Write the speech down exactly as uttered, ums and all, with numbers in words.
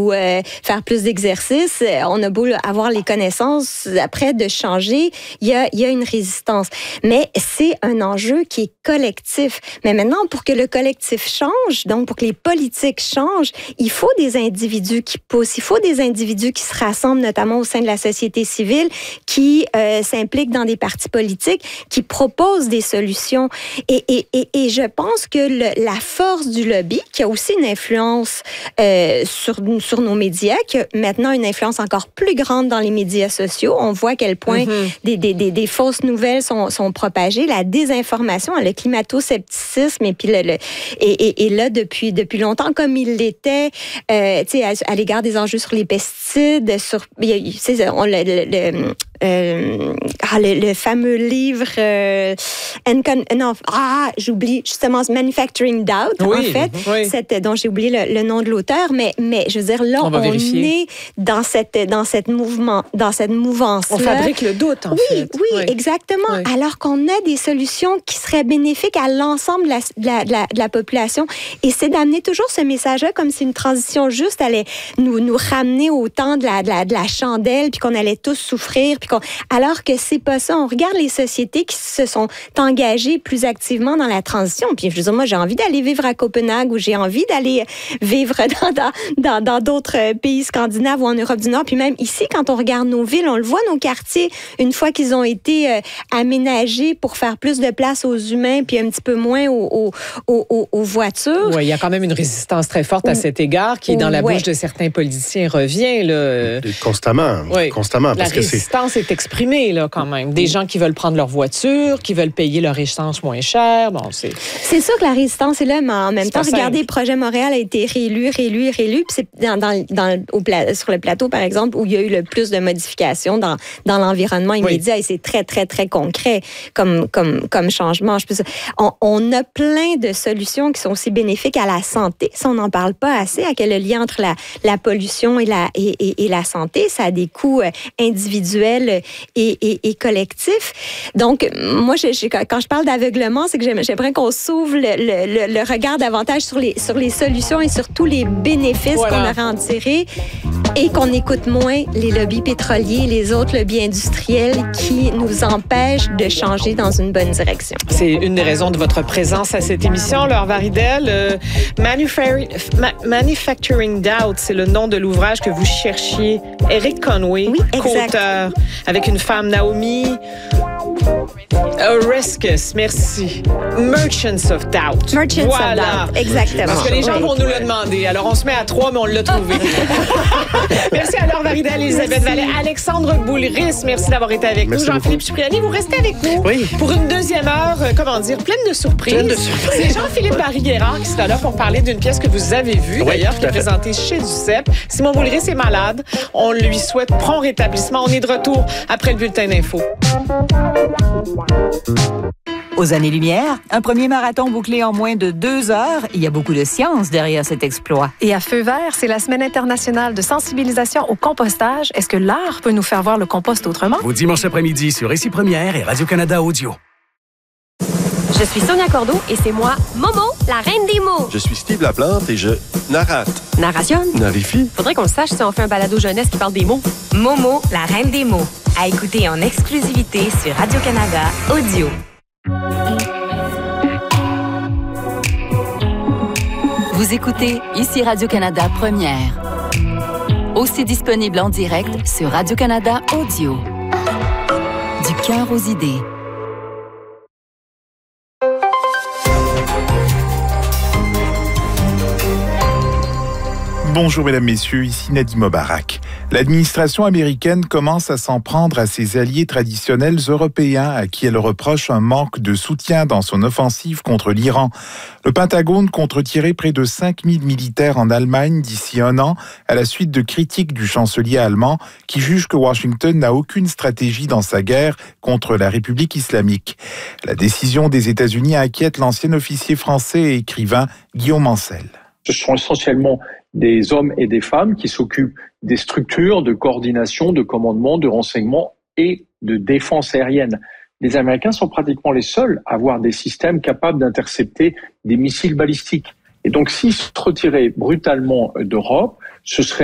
ou euh, faire plus d'exercice. On a beau avoir les connaissances, après de changer, il y a, il y a une résistance. Mais c'est un enjeu qui est collectif. Mais maintenant, pour que le collectif change, donc pour que les politiques changent, il faut des individus qui poussent, il faut des individus qui se rassemblent, notamment au sein de la société civile, qui euh, s'impliquent dans des partis politiques, qui proposent des solutions. Et, et, et, et je pense que le, la force du lobby, qui a aussi une influence euh, sur, sur nos médias, qui a maintenant une influence encore plus grande dans les médias sociaux. On voit à quel point mm-hmm. des, des, des, des fausses nouvelles sont, sont propagées, la désinformation, le climato-scepticisme, et puis le, le et, et, et là depuis depuis longtemps, comme il l'était, euh, tu sais, à, à l'égard des enjeux sur les pesticides, sur, tu sais, on le, le, le Euh, ah, le, le fameux livre euh, Encon- non, ah, j'oublie justement Manufacturing Doubt, oui, en fait, oui. cette, dont j'ai oublié le, le nom de l'auteur, mais, mais je veux dire, là, on, on est dans cette, dans cette mouvement, dans cette mouvance-là. On fabrique le doute, en oui, fait. Oui, oui, exactement. Oui. Alors qu'on a des solutions qui seraient bénéfiques à l'ensemble de la, de la, de la, de la population. Et c'est d'amener toujours ce message-là comme si une transition juste allait nous, nous ramener au temps de la, de la, de la chandelle, puis qu'on allait tous souffrir, puis qu'on... alors que c'est pas ça. On regarde les sociétés qui se sont engagées plus activement dans la transition. Puis je veux dire, moi, j'ai envie d'aller vivre à Copenhague ou j'ai envie d'aller vivre dans, dans, dans, dans d'autres pays scandinaves ou en Europe du Nord. Puis même ici, quand on regarde nos villes, on le voit, nos quartiers, une fois qu'ils ont été euh, aménagés pour faire plus de place aux humains puis un petit peu moins aux, aux, aux, aux voitures. Oui, il y a quand même une résistance très forte à cet égard qui, dans la ouais. bouche de certains politiciens, revient. Là. Constamment. Oui. Constamment. Parce la résistance que c'est... est exprimée, là, quand même. Des gens qui veulent prendre leur voiture, qui veulent payer leur essence moins cher. Bon, c'est... c'est sûr que la résistance est là, mais en même c'est temps, regardez, le Projet Montréal a été réélu, réélu, réélu. Puis c'est dans, dans, dans, au pla... sur le plateau, par exemple, où il y a eu le plus de modifications dans, dans l'environnement immédiat. Oui. Et c'est très, très, très concret comme, comme, comme changement. Je peux... on, on a plein de solutions qui sont aussi bénéfiques à la santé. Ça, on n'en parle pas assez, à quel lien entre la, la pollution et la, et, et, et la santé. Ça a des coûts individuels et, et, et collectifs. Donc, moi, je, je, quand je parle d'aveuglement, c'est que j'aimerais qu'on s'ouvre le, le, le regard davantage sur les, sur les solutions et sur tous les bénéfices voilà. qu'on aurait en tiré et qu'on écoute moins les lobbies pétroliers et les autres lobbies industriels qui nous empêchent de changer dans une bonne direction. C'est une des raisons de votre présence à cette émission, Laure Varidel. Euh, Manufacturing, Manufacturing Doubt, c'est le nom de l'ouvrage que vous cherchiez. Eric Conway, oui, co-auteur, avec une femme, Naomi Oreskes, merci. Merchants of Doubt. Merchants voilà. of Doubt, exactement. Parce que les gens oui. vont nous le demander. Alors, on se met à trois, mais on l'a trouvé. Merci à Laure Varidel, Elisabeth Vallée, Alexandre Boulris. Merci d'avoir été avec merci nous. Jean-Philippe Cipriani, vous restez avec nous oui. pour une deuxième heure, euh, comment dire, pleine de surprises. Pleine de surprises. C'est Jean-Philippe Barry-Guerrard qui sera là pour parler d'une pièce que vous avez vue, oui, d'ailleurs, qui est présentée chez Duceppe. Simon Boulris est malade. On lui souhaite prompt rétablissement. On est de retour après le bulletin d'info. Aux années-lumière, un premier marathon bouclé en moins de deux heures. Il y a beaucoup de science derrière cet exploit. Et à Feu vert, c'est la Semaine internationale de sensibilisation au compostage. Est-ce que l'art peut nous faire voir le compost autrement? Au dimanche après-midi sur Récit Première et Radio-Canada Audio. Je suis Sonia Cordeau et c'est moi, Momo, la reine des mots. Je suis Steve Laplante et je narrate. Narration? Narifie. Faudrait qu'on le sache si on fait un balado jeunesse qui parle des mots. Momo, la reine des mots. À écouter en exclusivité sur Radio-Canada Audio. Vous écoutez ici Radio-Canada Première. Aussi disponible en direct sur Radio-Canada Audio. Du cœur aux idées. Bonjour mesdames, messieurs, ici Nadim Mobarak. L'administration américaine commence à s'en prendre à ses alliés traditionnels européens à qui elle reproche un manque de soutien dans son offensive contre l'Iran. Le Pentagone compte retirer près de cinq mille militaires en Allemagne d'ici un an à la suite de critiques du chancelier allemand qui juge que Washington n'a aucune stratégie dans sa guerre contre la République islamique. La décision des États-Unis inquiète l'ancien officier français et écrivain Guillaume Ancel. Ce sont essentiellement des hommes et des femmes qui s'occupent des structures de coordination, de commandement, de renseignement et de défense aérienne. Les Américains sont pratiquement les seuls à avoir des systèmes capables d'intercepter des missiles balistiques. Et donc, s'ils se retiraient brutalement d'Europe, ce serait